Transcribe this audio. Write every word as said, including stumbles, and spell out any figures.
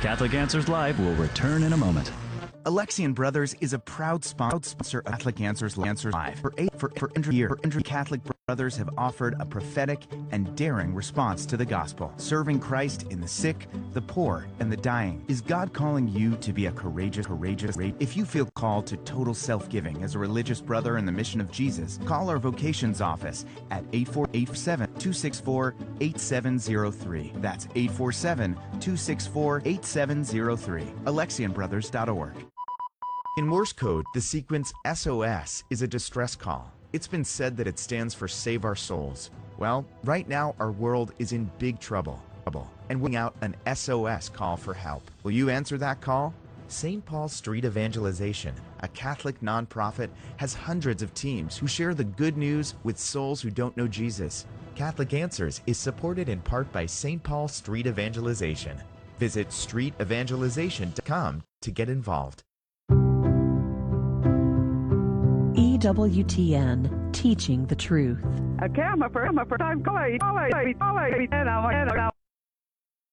Catholic Answers Live will return in a moment. Alexian Brothers is a proud sponsor of Catholic Answers Answers Live. For eight for for year, for injury, Catholic Brothers have offered a prophetic and daring response to the gospel, serving Christ in the sick, the poor, and the dying. Is God calling you to be a courageous, courageous? If you feel called to total self-giving as a religious brother in the mission of Jesus, call our vocations office at eight four eight seven, two six four, eight seven zero three. That's eight four seven, two six four, eight seven zero three. Alexian Brothers dot org. In Morse code, the sequence S O S is a distress call. It's been said that it stands for Save Our Souls. Well, right now our world is in big trouble, and we're out an S O S call for help. Will you answer that call? Saint Paul Street Evangelization, a Catholic nonprofit, has hundreds of teams who share the good news with souls who don't know Jesus. Catholic Answers is supported in part by Saint Paul Street Evangelization. Visit street evangelization dot com to get involved. E W T N, teaching the truth. A camera for, for time,